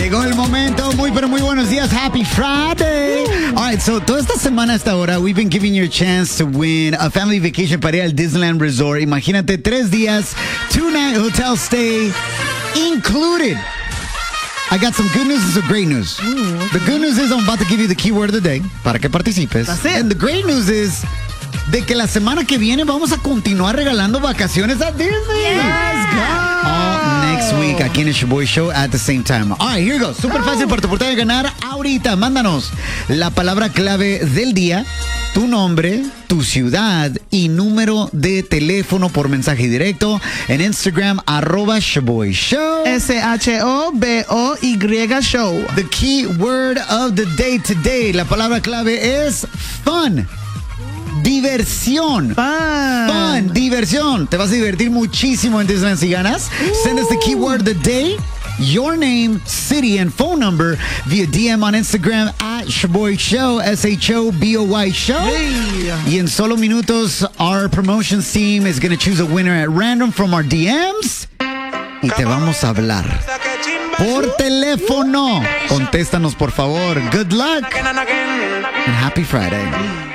Llegó el momento, muy pero muy buenos días, happy Friday. All right, so toda esta semana hasta ahora, we've been giving you a chance to win a family vacation para ir al Disneyland Resort. Imagínate, 3 días, 2-night hotel stay included. I got some good news and some great news. The good news is I'm about to give you the keyword of the day para que participes. That's it. And the great news is de que la semana que viene vamos a continuar regalando vacaciones a Disney. Let's go. All next week aquí en el Shaboy Show at the same time. All right, here we go. Super fácil para tu oportunidad de ganar ahorita. Mándanos la palabra clave del día, tu nombre, tu ciudad y número de teléfono por mensaje directo en Instagram, @Shaboy Show. SHOBOY Show. The key word of the day today. La palabra clave es fun. Diversión. Fun. Diversión. Te vas a divertir muchísimo en Disneyland si ganas. Send us the keyword of the day, your name, city, and phone number via DM on Instagram @Shaboy Show, SHOBOY Show. Hey. Y en solo minutos, our promotions team is going to choose a winner at random from our DMs. Y te vamos a hablar por teléfono. Contéstanos, por favor. Good luck and happy Friday.